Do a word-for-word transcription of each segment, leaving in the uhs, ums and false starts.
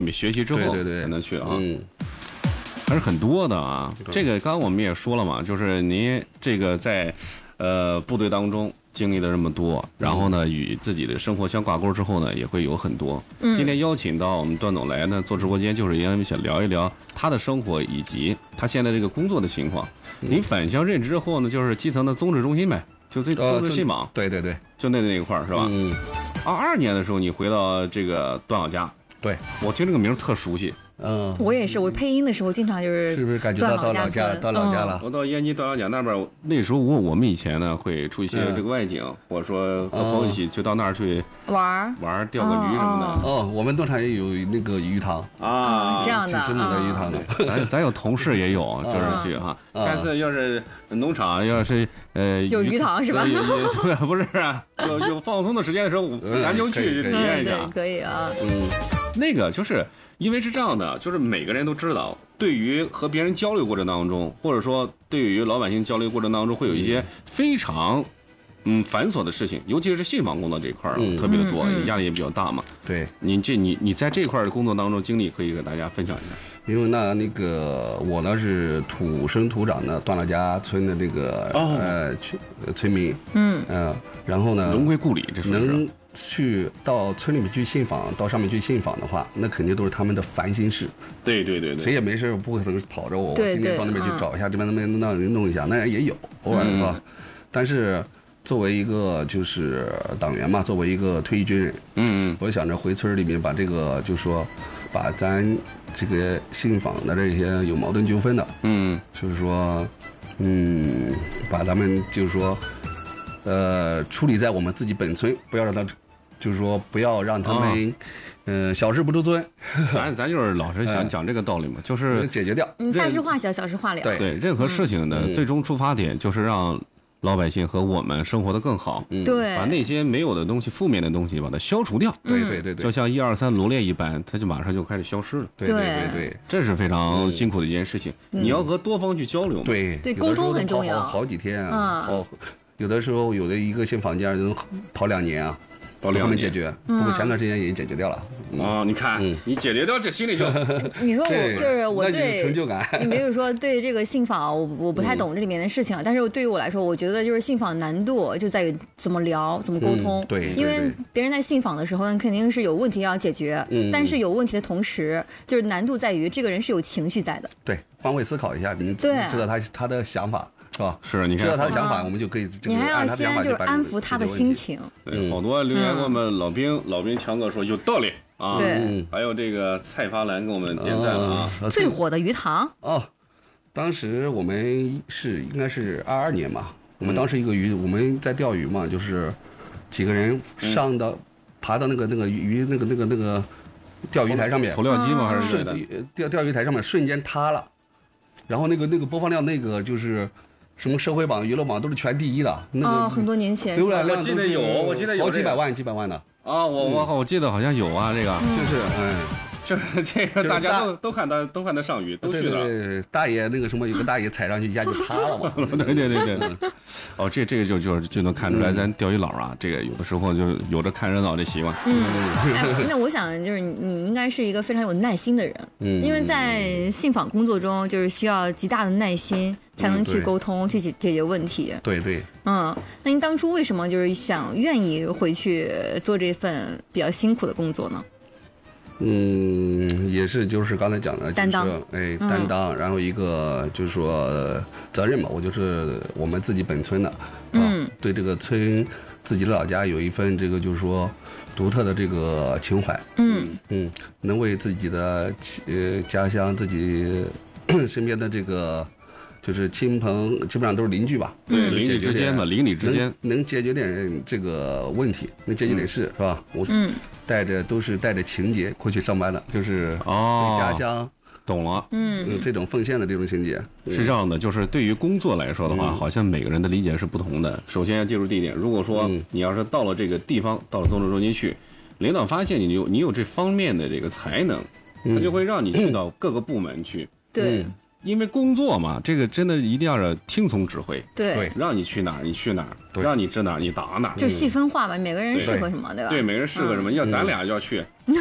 学习之后对对对才能去啊。 嗯， 还是很多的啊。这个刚刚我们也说了嘛，就是您这个在呃部队当中经历了这么多，然后呢与自己的生活相挂钩之后呢，也会有很多。 嗯， 今天邀请到我们段总来呢做直播间，就是因为想聊一聊他的生活以及他现在这个工作的情况。您返乡任职之后呢，就是基层的综治中心呗，就最综治信网， 对对对， 就那那一块儿是吧？ 嗯， 二二年的时候你回到这个段老家， 对我听这个名儿特熟悉。 嗯， 我也是，我配音的时候经常就是是不是感觉到到老家到老家了？ 我到燕京段老家那边，那时候我我们以前呢会出一些这个外景，或者说和朋友一起就到那儿去玩玩钓个鱼什么的。 哦，我们农场也有那个鱼塘啊，这样的， 是那个鱼塘的。 咱咱有同事也有，就是去哈。下次要是农场要是呃有鱼塘是吧？ 不是啊，有有放松的时间的时候，咱就去体验一下。 可以啊。 嗯，那个就是因为是这样的，就是每个人都知道，对于和别人交流过程当中，或者说对于老百姓交流过程当中，会有一些非常嗯繁琐的事情，尤其是信访工作这一块儿、嗯、特别的多，你、嗯、压力也比较大嘛。 对， 你这你你在这块的工作当中经历，可以给大家分享一下。 因为那那个我呢是土生土长的段老家村的那个、哦、呃村民， 嗯嗯、呃，然后呢荣归故里，这能去到村里面去信访，到上面去信访的话，那肯定都是他们的烦心事。 对对对对， 谁也没事不可能跑着我， 对对我今天到那边去找一下，嗯、这边那边那弄一下，那也有偶尔是吧？嗯、但是作为一个就是党员嘛，作为一个退役军人， 嗯嗯， 我想着回村里面把这个就是说把咱这个信访的这些有矛盾纠纷的， 嗯， 就是说，嗯，把咱们就是说。呃，处理在我们自己本村，不要让他，就是说不要让他们，嗯、哦呃，小事不出村。 咱咱就是老是想讲这个道理嘛，就是解决掉。 嗯，大事化小，小事化了。 对对，任何事情的、嗯、最终出发点就是让老百姓和我们生活的更好。 嗯，对， 把那些没有的东西、负面的东西把它消除掉。 对对对对， 就像一二三罗列一般，它就马上就开始消失了。 对对对对， 这是非常辛苦的一件事情。 嗯、 你要和多方去交流嘛。 对对，沟通很重要。 好, 好几天啊。 嗯。 哦。有的时候，有的一个信访件能跑两年啊， 跑两年解决。不过前段时间也解决掉了。 嗯、哦，你看，嗯、你解决掉，这心里就…… 你说我就是我对成就感。 你比如说对这个信访，我我不太懂这里面的事情，嗯、但是对于我来说，我觉得就是信访难度就在于怎么聊，怎么沟通。 嗯、对， 因为别人在信访的时候，肯定是有问题要解决， 嗯、 但是有问题的同时，就是难度在于这个人是有情绪在的。 对，换位思考一下，你知道他他的想法。是吧？ 是，你看， 知道他的想法，我们就可以。 你还要先就是安抚他的心情。 对，好多留言给我们老兵，老兵强哥说有道理啊。 对， 还有这个蔡发兰给我们点赞了啊。 最火的鱼塘哦，当时我们是应该是二二年嘛，我们当时一个鱼，我们在钓鱼嘛，就是几个人上到爬到那个那个鱼那个那个那个钓鱼台上面， 投料机吗？还是瞬钓钓鱼台上面瞬间塌了，然后那个那个播放量那个就是。什么社会榜、娱乐榜都是全第一的，那个、 哦、很多年前， 浏览量我记得有，我记得有好几百万、几百万的啊！我我我记得好像有啊，这个就是嗯， 就是这个大家都都看他都看他上鱼，都去了。 对对，大爷那个什么，有个大爷踩上去一下就塌了嘛。 对对对对。哦，这这个就就就能看出来，咱钓鱼佬啊，这个有的时候就有着看热闹的习惯。 嗯，哎，那我想就是你你应该是一个非常有耐心的人，嗯，因为在信访工作中就是需要极大的耐心。才能去沟通，去解解决问题。 对对， 嗯，那您当初为什么就是想愿意回去做这份比较辛苦的工作呢？ 嗯，也是就是刚才讲的， 担当， 哎，担当，嗯、然后一个就是说责任嘛，我就是我们自己本村的，啊、 嗯， 对这个村自己的老家有一份这个就是说独特的这个情怀， 嗯嗯，能为自己的呃家乡、自己身边的这个。就是亲朋基本上都是邻居吧， 对，邻居之间嘛，邻里之间能能解决点这个问题，能解决点事，是吧？我嗯， 带着都是带着情节过去上班的，就是哦， 对家乡懂了， 嗯， 这种奉献的这种情节是这样的，就是对于工作来说的话，好像每个人的理解是不同的。首先要记住第一点，如果说你要是到了这个地方，到了综治中心去，领导发现你有你有这方面的这个才能，他就会让你去到各个部门去， 对。 因为工作嘛，这个真的一定要听从指挥， 对， 让你去哪儿你去哪儿，让你指哪儿你打哪儿， 就细分化吧，每个人适合什么，对吧？ 对，每个人适合什么。要咱俩要去，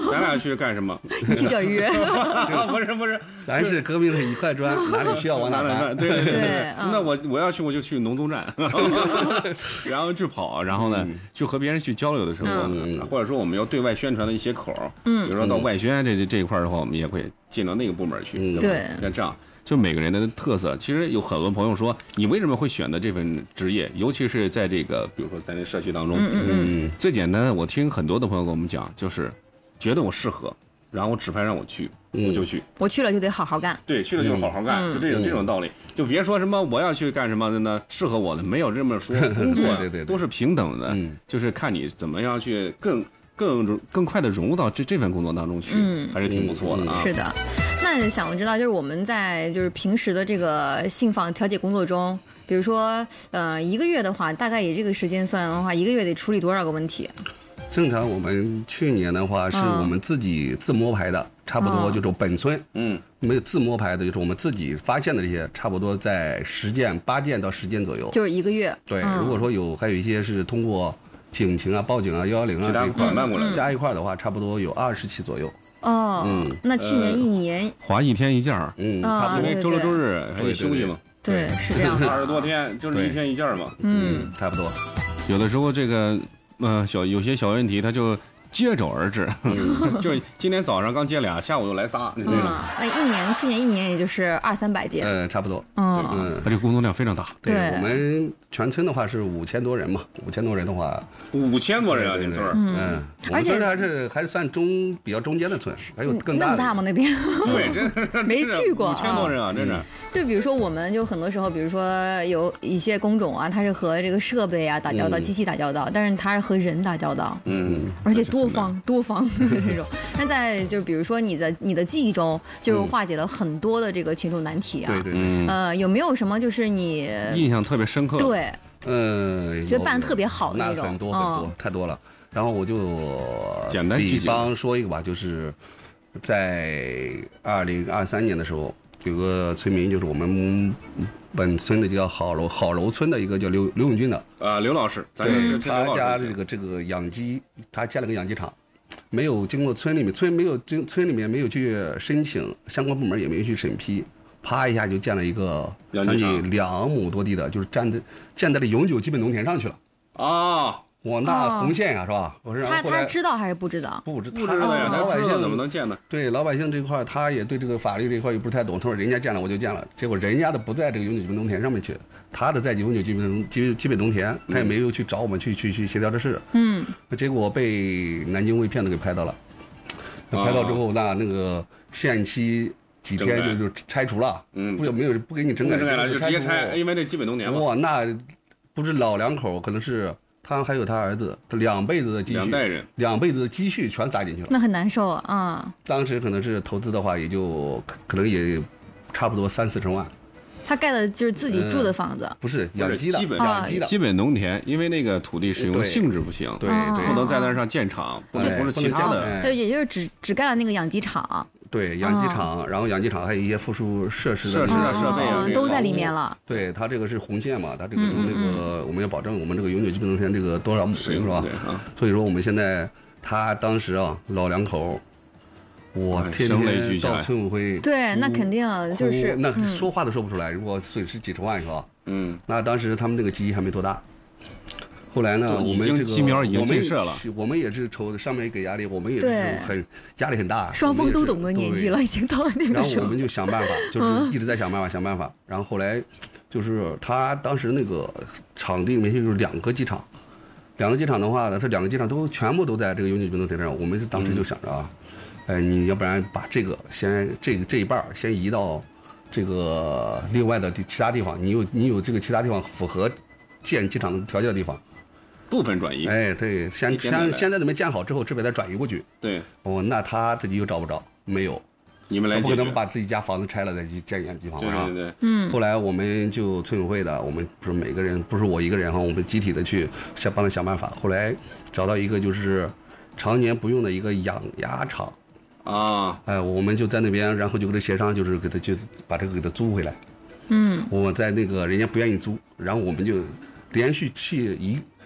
咱俩去干什么？ 一起钓鱼。 不是不是， 咱是革命的一块砖，哪里需要往哪搬。 对对对对， 那我我要去我就去农综站，然后去跑，然后呢去和别人去交流的时候，或者说我们要对外宣传的一些口，嗯，比如说到外宣这这一块的话，我们也会进到那个部门去， 对， 像这样。就每个人的特色，其实有很多朋友说，你为什么会选择这份职业？尤其是在这个，比如说在那社区当中， 嗯嗯， 最简单的，我听很多的朋友跟我们讲，就是觉得我适合，然后我指派让我去，我就去。 我去了就得好好干。 对，去了就好好干，就这种这种道理。就别说什么我要去干什么的呢，适合我的没有这么说，工作都是平等的，就是看你怎么样去更更更快的融入到这这份工作当中去，还是挺不错的啊。 是的。那想知道，就是我们在就是平时的这个信访调解工作中，比如说，呃，一个月的话，大概以这个时间算的话，一个月得处理多少个问题？ 正常我们去年的话，是我们自己自摸排的，嗯、差不多就是本村，嗯，没有自摸排的，就是我们自己发现的这些，差不多在十件、八件到十件左右， 就是一个月。 对，嗯、如果说有还有一些是通过警情啊、报警啊、幺幺零啊这一块办过来， 加一块的话，差不多有二十起左右。 哦，嗯，那去年一年划一天一件儿， 嗯， 因为周六周日还得休息嘛， 对，是这样， 二十多天就是一天一件嘛， 嗯，差不多。 有的时候这个，呃，小有些小问题，它就接踵而至，就是今天早上刚接俩，下午又来仨，那种。 那一年去年一年也就是二三百件， 嗯，差不多， 嗯嗯， 它这工作量非常大。 对，我们全村的话是五千多人嘛，五千多人的话， 五千多人啊，你们村， 嗯，而且还是还是算中比较中间的村，还有更大那么大吗？那边？ 对，真没去过， 五千多人啊，真是。 就比如说，我们就很多时候，比如说有一些工种啊，它是和这个设备啊打交道、机器打交道，但是它是和人打交道， 嗯， 而且多方多方这种。那在就是比如说你的你的记忆中，就化解了很多的这个群众难题啊， 对对， 呃，有没有什么就是你印象特别深刻？ 对， 嗯， 觉得办的特别好的那种， 很多很多太多了。然后我就简单比方说一个吧，就是在二零二三年的时候，有个村民，就是我们本村的叫好楼好楼村的一个叫刘刘永军的啊，刘老师， 对，他家这个这个养鸡，他建了个养鸡场，没有经过村里面村没有经村里面没有去申请，相关部门也没有去审批，啪一下就建了一个将近两亩多地的，就是站在建在了永久基本农田上去了啊。 我那红线呀，是吧？我是他他知道还是不知道？ 不知不知道呀， 老百姓怎么能建呢？ 对老百姓这块，他也对这个法律这块也不是太懂。他说人家建了我就建了，结果人家的不在这个永久基本农田上面去，他的在永久基本基基本农田，他也没有去找我们去去去协调这事。 嗯， 结果被南京卫骗子给拍到了。拍到之后，那那个限期几天就就拆除了。嗯，不没有不给你整改了，就直接拆，因为那基本农田嘛。 哇，那不是老两口，可能是。他还有他儿子，他两辈子的积蓄， 两代人， 两辈子的积蓄全砸进去了， 那很难受啊。 当时可能是投资的话，也就可能也差不多三四十万。 他盖的就是自己住的房子， 呃、不是养鸡的， 基本养鸡的基本农田，因为那个土地使用性质不行， 对对， 不能在那上建厂，不能从事其他的， 对，也就是只只盖了那个养鸡场。 对，养鸡场，然后养鸡场还有一些附属设施的设施啊、设备啊， 都在里面了。 对，它这个是红线嘛，它这个从那个我们要保证我们这个永久基本农田这个多少亩是吧？所以说我们现在他当时啊，老两口，我天天到村委会， 对，那肯定就是那说话都说不出来。如果损失几十万是吧？嗯，那当时他们那个鸡还没多大。后来呢，我们这个我们我们也是瞅上面给压力，我们也是很压力很大。 双方都懂得年纪了，已经到了那个时候。 然后我们就想办法，就是一直在想办法，想办法。然后后来就是他当时那个场地里面就是两个机场，两个机场的话呢，这两个机场都全部都在这个永久基本农田上。我们当时就想着啊，哎，你要不然把这个先这个这一半先移到这个另外的其他地方，你有你有这个其他地方符合建机场条件的地方。 部分转移， 哎，对，先先现在都没建好之后，这边再转移过去。 对， 哦，那他自己又找不着，没有， 你们来不可能把自己家房子拆了再去建养鸡房啊。 对对对， 嗯。 后来我们就村委会的，我们不是每个人，不是我一个人哈，我们集体的去想帮他想办法。后来找到一个就是常年不用的一个养鸭场， 啊， 哎，我们就在那边，然后就跟他协商，就是给他就把这个给他租回来。 嗯。 我在那个人家不愿意租，然后我们就连续去一。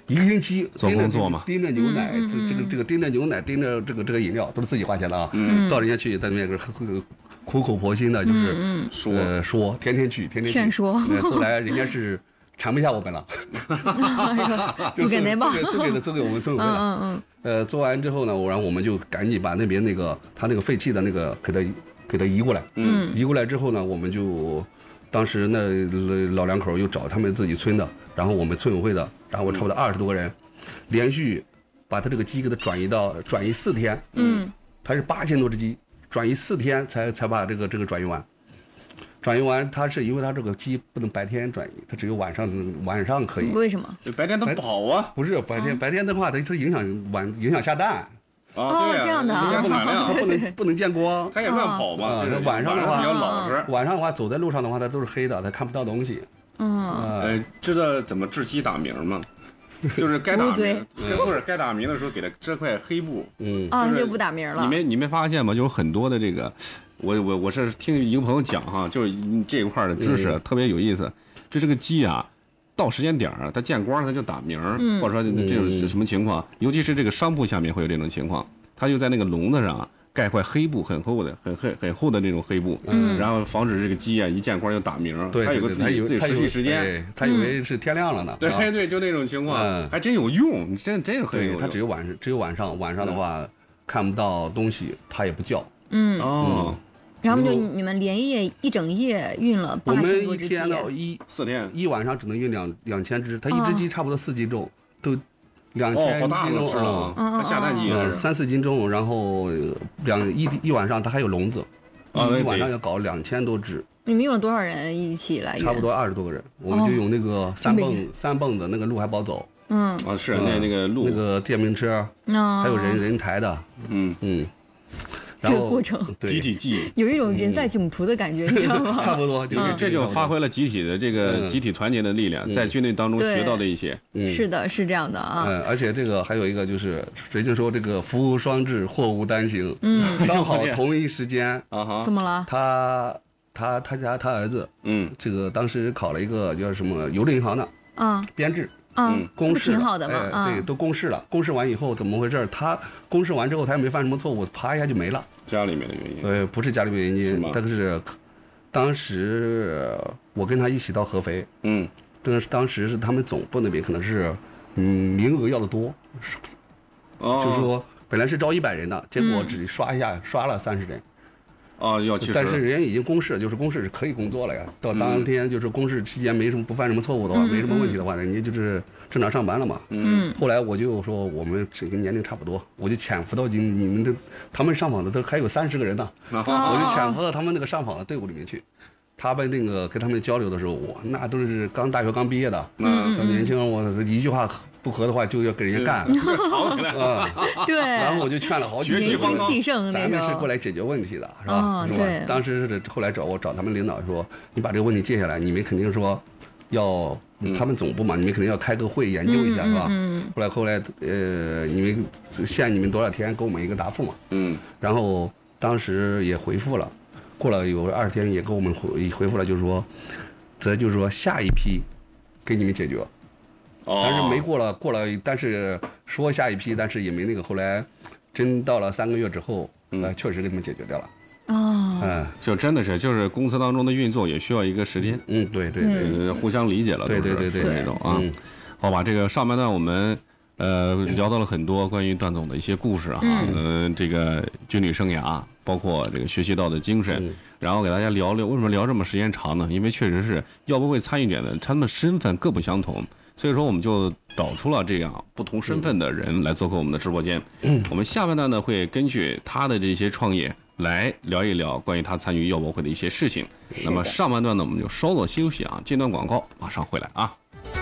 一个星期做工作嘛， 盯着牛奶， 嗯嗯这这个这个盯着牛奶，盯着这个这个饮料，都是自己花钱的啊。 嗯， 到人家去，在那边苦口婆心的，就是嗯说呃说，天天去，天天去劝说。 后来人家是缠不下我们了， 租给您吧， 租给租给我们村委会了。 嗯嗯呃，做完之后呢，我然后我们就赶紧把那边那个他那个废弃的那个给他给他移过来。 嗯， 移过来之后呢，我们就当时那老两口又找他们自己村的，然后我们村委会的，然后我差不多二十多个人，连续把他这个鸡给他转移到转移四天。 嗯， 他是八千多只鸡，转移四天才才把这个这个转移完。转移完，它是因为它这个鸡不能白天转移，它只有晚上晚上可以。 为什么？ 白天它跑啊？ 不是白天，白天的话它它影响晚影响下蛋。 啊，对这样的啊影响产量， 它不能不能见光。 它也乱跑嘛。 啊，晚上的话比较老实。 晚上的话，走在路上的话，它都是黑的，它看不到东西。 嗯。 呃，知道怎么窒息打鸣吗？就是该打鸣，不是该打鸣的时候给它遮块黑布。 嗯。 啊，就不打鸣了。 你没你没发现吗？就是很多的这个。我我我是听一个朋友讲哈，就是这一块的知识、嗯、特别有意思。就这个鸡啊，到时间点儿它见光它就打鸣、嗯，或者说这种是什么情况？尤其是这个商铺下面会有这种情况，它就在那个笼子上盖块黑布，很厚的、很很很厚的那种黑布，嗯，然后防止这个鸡啊一见光就打鸣。 对， 它有个自己自己持续时间， 他以为是天亮了呢。 对对，就那种情况， 嗯、 还真有用，真真很有用。 它只有晚上，只有晚上，晚上的话、嗯、看不到东西，它也不叫。 嗯哦。 嗯然后就你们连夜一整夜运了八千多只鸡， 我们一天到一四天一晚上只能运两两千只，它一只鸡差不多四斤重，都两千斤重啊，它下蛋鸡嗯，三四斤重，然后两一一晚上它还有笼子， 啊， 一晚上要搞两千多只。 你们用了多少人一起来？ 差不多二十多个人，我们就用那个三蹦三蹦的那个路还包走， 嗯， 啊是那那个路那个电瓶车，还有人人抬的， 嗯嗯。 这个过程， 集体记忆， 有一种人在囧途的感觉，你知道吗？ 差不多， 就是这就发挥了集体的这个集体团结的力量，在军队当中学到的一些。 是的，是这样的啊。 嗯，而且这个还有一个就是，谁就说这个福无双至，祸无单行。嗯，刚好同一时间啊哈， 怎么了？ 他他他家他儿子， 嗯， 这个当时考了一个叫什么邮政银行的啊编制。 嗯， 公示挺好的嘛， 哎，对，都公示了。公示完以后怎么回事？他公示完之后，他也没犯什么错误，啪一下就没了。 家里面的原因？ 呃，不是家里面原因，但是当时我跟他一起到合肥， 嗯， 但是当时是他们总部那边可能是嗯名额要的多， 哦， 就是说本来是招一百人的，结果只刷一下刷了三十人。 哦，要去， 但是人家已经公示，就是公示是可以工作了呀。到当天就是公示期间没什么不犯什么错误的话，没什么问题的话，人家就是正常上班了嘛。 嗯。 后来我就说我们这个年龄差不多，我就潜伏到你你们这他们上访的都还有三十个人呢，我就潜伏到他们那个上访的队伍里面去。他们那个跟他们交流的时候，我那都是刚大学刚毕业的， 嗯， 小年轻，我一句话不合的话就要跟人家干， 吵起来啊。 对。 然后我就劝了好几次，年轻气盛那种。 咱们是过来解决问题的，是吧？是吧？当时是后来找我找他们领导说，你把这个问题接下来，你们肯定说要他们总部嘛，你们肯定要开个会研究一下，是吧？ 嗯。 后来后来呃，你们限你们多少天给我们一个答复嘛？ 嗯。 然后当时也回复了。过了有二十天，也给我们回回复了，就是说，则就是说下一批给你们解决， 哦、 但是没过了过了，但是说下一批，但是也没那个。后来真到了三个月之后， 嗯、 呃，确实给你们解决掉了。 哦， 嗯， 就真的是就是公司当中的运作也需要一个时间。 嗯，对对对， 嗯、互相理解了， 对对对对， 那种啊。嗯、好吧，这个上半段我们。呃，聊到了很多关于段总的一些故事啊，嗯、呃，这个军旅生涯，包括这个学习到的精神， 嗯、 然后给大家聊聊为什么聊这么时间长呢？因为确实是要不会参与者的，他们身份各不相同，所以说我们就找出了这样不同身份的人来做客我们的直播间。嗯、我们下半段呢会根据他的这些创业来聊一聊关于他参与药博会的一些事情。那么上半段呢我们就稍作休息啊，间段广告马上回来啊。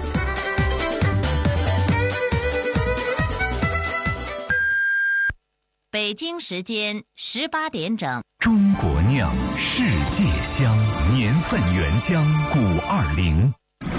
北京时间十八点整。 中国酿，世界香，年份原浆古二零。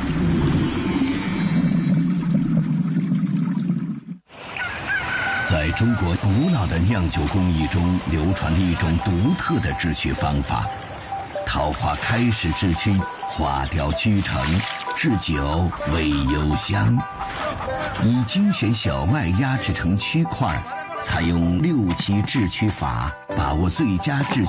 在中国古老的酿酒工艺中，流传着一种独特的制曲方法：桃花开始制曲，花雕曲成，制酒为幽香。 以精选小麦压制成区块，采用六七制曲法，把握最佳制